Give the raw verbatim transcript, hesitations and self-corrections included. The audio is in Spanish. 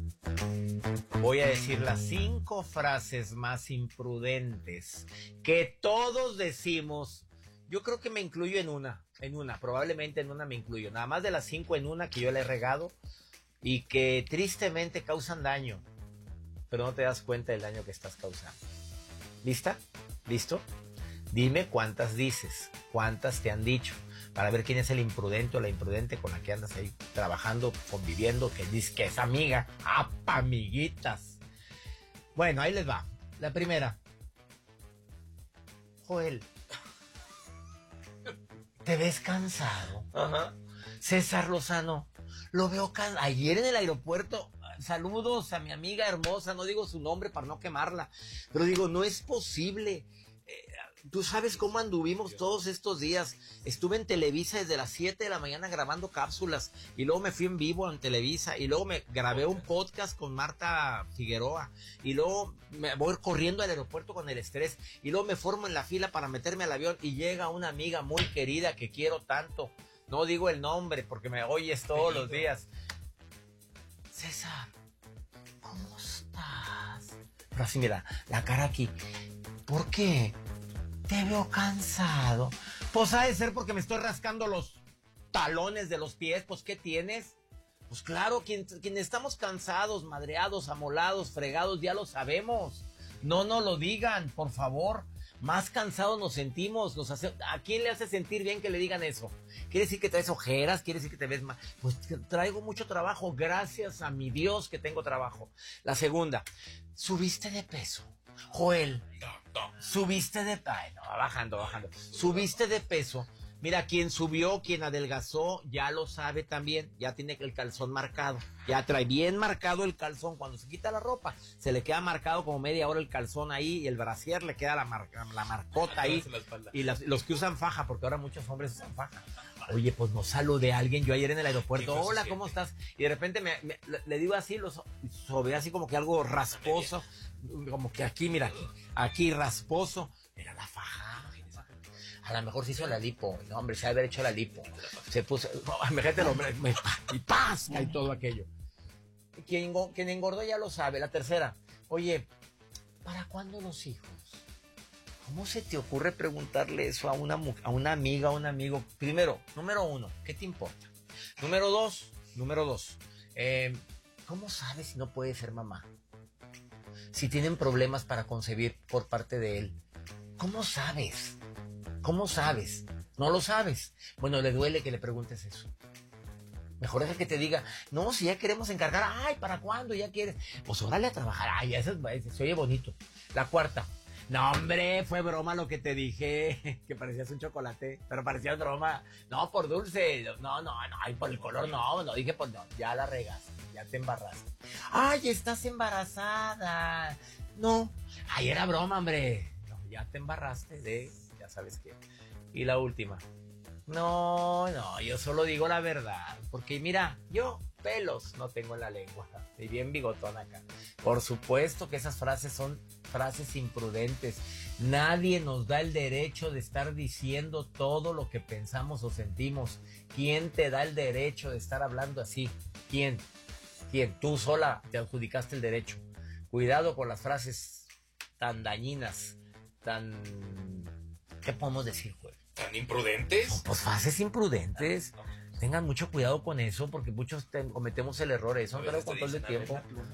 Voy a decir las cinco frases más imprudentes que todos decimos. Yo creo que me incluyo en una, en una, probablemente en una me incluyo. Nada más de las cinco en una que yo le he regado y que tristemente causan daño, pero no te das cuenta del daño que estás causando. ¿Lista? ¿Listo? Dime cuántas dices, cuántas te han dicho, para ver quién es el imprudente o la imprudente con la que andas ahí trabajando, conviviendo, que dice que es amiga. ¡Apa, amiguitas! Bueno, ahí les va. La primera. Joel, ¿te ves cansado? Ajá. César Lozano, lo veo cansado. Ayer en el aeropuerto, saludos a mi amiga hermosa, no digo su nombre para no quemarla, pero digo, no es posible. Eh, Tú sabes cómo anduvimos todos estos días. Estuve en Televisa desde las siete de la mañana grabando cápsulas y luego me fui en vivo en Televisa y luego me grabé un podcast con Marta Figueroa y luego me voy corriendo al aeropuerto con el estrés y luego me formo en la fila para meterme al avión y llega una amiga muy querida que quiero tanto. No digo el nombre porque me oyes todos los días. César, ¿cómo estás? Pero así mira, la cara aquí. ¿Por qué? Te veo cansado. Pues ha de ser porque me estoy rascando los talones de los pies. Pues, ¿qué tienes? Pues claro, quienes quien estamos cansados, madreados, amolados, fregados, ya lo sabemos. No nos lo digan, por favor. Más cansados nos sentimos. Nos hace, ¿a quién le hace sentir bien que le digan eso? ¿Quiere decir que traes ojeras? ¿Quiere decir que te ves mal? Pues traigo mucho trabajo. Gracias a mi Dios que tengo trabajo. La segunda, subiste de peso. Joel, subiste de... Ay, no, bajando, bajando. Subiste de peso. Mira, quien subió, quien adelgazó, ya lo sabe también. Ya tiene el calzón marcado. Ya trae bien marcado el calzón. Cuando se quita la ropa, se le queda marcado como media hora el calzón ahí y el brasier le queda la, mar, la marcota ahí. Y las, los que usan faja, porque ahora muchos hombres usan faja. Oye, pues no saludé a alguien. Yo ayer en el aeropuerto, hola, ¿cómo estás? Y de repente me, me, le digo así, lo sobé así como que algo rasposo. Como que aquí, mira, aquí, aquí rasposo. Era la faja. A lo mejor se hizo la lipo. No, hombre, se ha haber hecho la lipo. Se puso, no, imagínate el hombre, me, y paz, y todo aquello. Quien, quien engordó ya lo sabe. La tercera, oye, ¿para cuándo los hijos? ¿Cómo se te ocurre preguntarle eso a una, a una amiga, a un amigo? Primero, número uno, ¿qué te importa? Número dos, número dos, eh, ¿cómo sabes si no puede ser mamá? Si tienen problemas para concebir por parte de él, ¿cómo sabes? ¿Cómo sabes? No lo sabes. Bueno, le duele que le preguntes eso. Mejor es el que te diga, no, si ya queremos encargar, ay, ¿para cuándo ya quieres? Pues órale a trabajar, ay, eso es, se oye bonito. La cuarta, no, hombre, fue broma lo que te dije, que parecías un chocolate, pero parecía broma. No, por dulce, no, no, no, ay, por el color, no, no, dije, pues no, ya la regaste, ya te embarraste. Ay, estás embarazada. No, ay, era broma, hombre. No, ya te embarraste de, ya sabes qué. Y la última, no, no, yo solo digo la verdad, porque mira, yo pelos no tengo en la lengua, y bien bigotón acá. Por supuesto que esas frases son frases imprudentes. Nadie nos da el derecho de estar diciendo todo lo que pensamos o sentimos. ¿Quién te da el derecho de estar hablando así? ¿Quién? ¿Quién? Tú sola te adjudicaste el derecho. Cuidado con las frases tan dañinas, tan... ¿Qué podemos decir, güey? ¿Tan imprudentes? No, pues frases imprudentes. Tengan mucho cuidado con eso, porque muchos te, cometemos el error eso, pero con todo el tiempo.